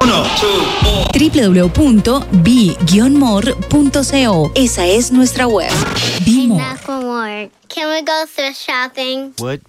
www.b-more.co. Esa es nuestra web. Be More. Enough for more. Can we go thrift shopping? What?